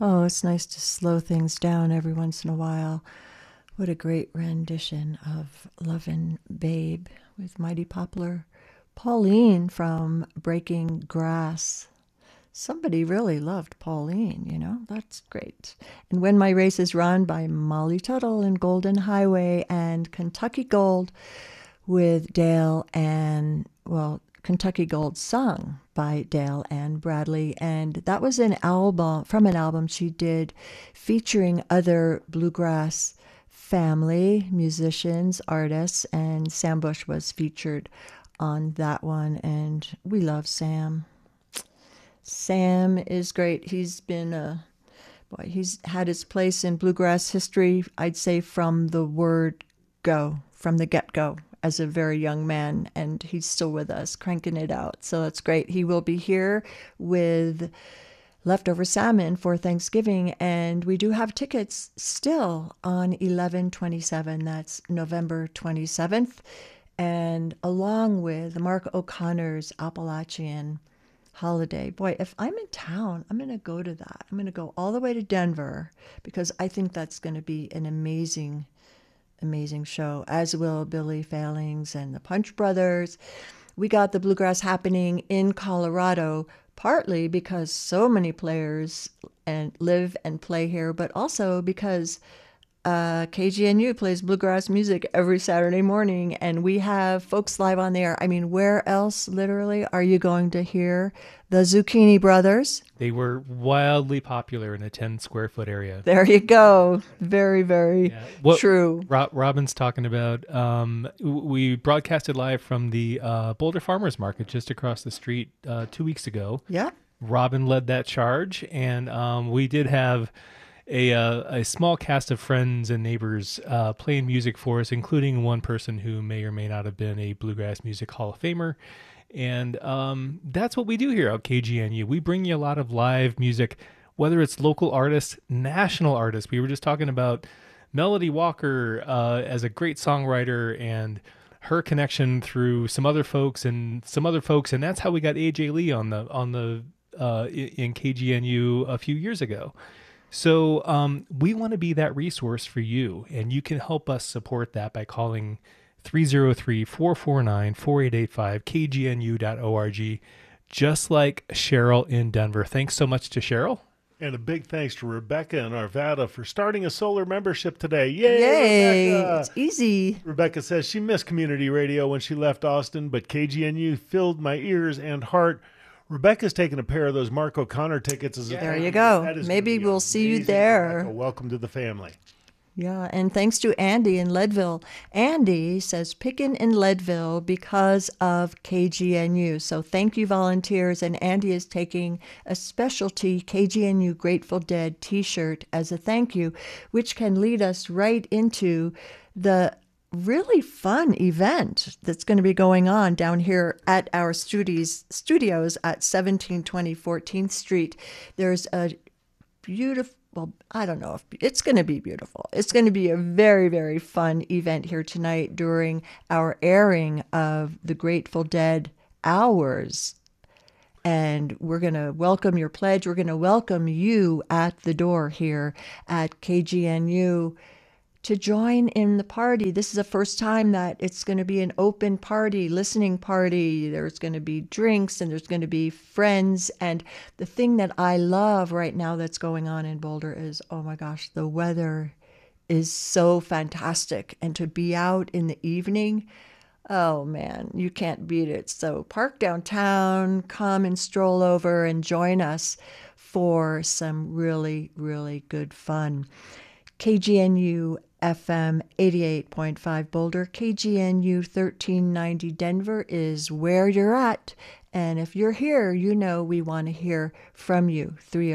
Oh, it's nice to slow things down every once in a while. What a great rendition of Lovin' Babe with Mighty Poplar. Pauline from Breaking Grass. Somebody really loved Pauline, you know? That's great. And When My Race Is Run by Molly Tuttle and Golden Highway and Kentucky Gold with Dale and, well, Kentucky Gold sung by Dale Ann Bradley. And that was an album, from an album she did featuring other bluegrass family musicians, artists, and Sam Bush was featured on that one. And we love Sam. Sam is great. He's had his place in bluegrass history, I'd say, from the word go, from the get-go, as a very young man, and he's still with us, cranking it out. So that's great. He will be here with Leftover Salmon for Thanksgiving, and we do have tickets still on 11/27. That's November 27th, and along with Mark O'Connor's Appalachian Holiday. Boy, if I'm in town, I'm going to go to that. I'm going to go all the way to Denver because I think that's going to be an amazing, amazing show, as will Billy Failings and the Punch Brothers. We got the bluegrass happening in Colorado, partly because so many players and live and play here, but also because KGNU plays bluegrass music every Saturday morning, and we have folks live on the air. I mean, where else, literally, are you going to hear the Zucchini Brothers? They were wildly popular in a 10 square foot area. There you go. Very, very true. Robin's talking about, we broadcasted live from the Boulder Farmers Market just across the street 2 weeks ago. Yeah. Robin led that charge, and we did have a small cast of friends and neighbors playing music for us, including one person who may or may not have been a Bluegrass Music Hall of Famer. And that's what we do here at KGNU. We bring you a lot of live music, whether it's local artists, national artists. We were just talking about Melody Walker as a great songwriter and her connection through some other folks, and that's how we got AJ Lee on the in KGNU a few years ago. So we want to be that resource for you, and you can help us support that by calling 303-449-4885, kgnu.org, just like Cheryl in Denver. Thanks so much to Cheryl. And a big thanks to Rebecca in Arvada for starting a solar membership today. Yay, Rebecca! It's easy. Rebecca says she missed community radio when she left Austin, but KGNU filled my ears and heart. Rebecca's taking a pair of those Mark O'Connor tickets. There you go. Maybe we'll see you there. Rebecca, welcome to the family. Yeah, and thanks to Andy in Leadville. Andy says pickin' in Leadville because of KGNU. So thank you, volunteers. And Andy is taking a specialty KGNU Grateful Dead t-shirt as a thank you, which can lead us right into the really fun event that's going to be going on down here at our studios at 1720 14th Street. There's a beautiful, well, I don't know if it's going to be beautiful. It's going to be a very, very fun event here tonight during our airing of the Grateful Dead Hours. And we're going to welcome your pledge. We're going to welcome you at the door here at KGNU to join in the party. This is the first time that it's going to be an open party, listening party. There's going to be drinks and there's going to be friends. And the thing that I love right now that's going on in Boulder is, oh my gosh, the weather is so fantastic. And to be out in the evening, oh man, you can't beat it. So park downtown, come and stroll over and join us for some really, really good fun. KGNU FM 88.5 Boulder, KGNU 1390 Denver is where you're at. And if you're here, you know we want to hear from you.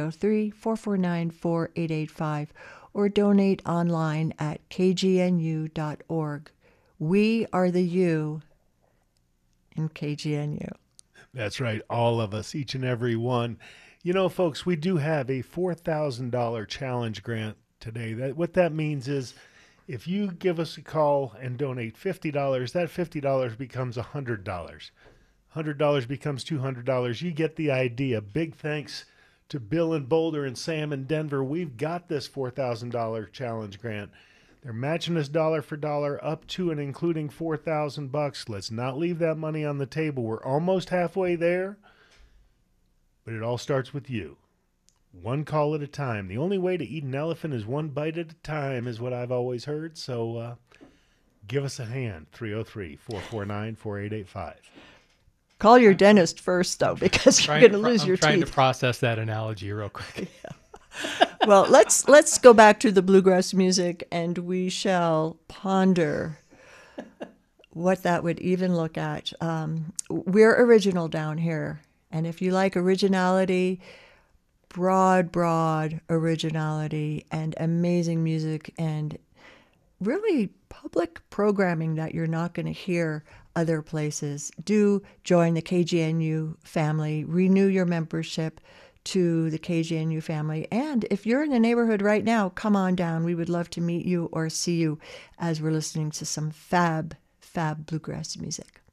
303-449-4885 or donate online at kgnu.org. We are the you in KGNU. That's right, all of us, each and every one. You know, folks, we do have a $4,000 challenge grant today. What that means is if you give us a call and donate $50, that $50 becomes $100. $100 becomes $200. You get the idea. Big thanks to Bill in Boulder and Sam in Denver. We've got this $4,000 challenge grant. They're matching us dollar for dollar up to and including $4,000. Let's not leave that money on the table. We're almost halfway there, but it all starts with you. One call at a time. The only way to eat an elephant is one bite at a time, is what I've always heard. So give us a hand, 303-449-4885. Call your dentist first, though, because you're going to lose your teeth. I'm trying to process that analogy real quick. Well, let's go back to the bluegrass music, and we shall ponder what that would even look at. We're original down here, and if you like originality, broad originality, and amazing music, and really public programming that you're not going to hear other places, do join the KGNU family, renew your membership to the KGNU family. And if you're in the neighborhood right now, come on down. We would love to meet you or see you as we're listening to some fab bluegrass music.